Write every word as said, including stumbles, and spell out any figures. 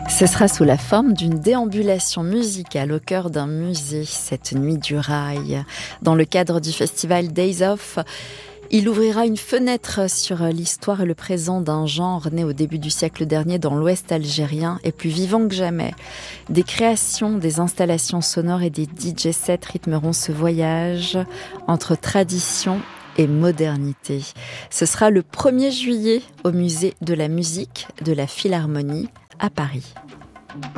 Ce sera sous la forme d'une déambulation musicale au cœur d'un musée, cette nuit du rail. Dans le cadre du festival Days Off, il ouvrira une fenêtre sur l'histoire et le présent d'un genre né au début du siècle dernier dans l'ouest algérien et plus vivant que jamais. Des créations, des installations sonores et des D J sets rythmeront ce voyage entre tradition et modernité. Ce sera le premier juillet au musée de la musique de la Philharmonie à Paris.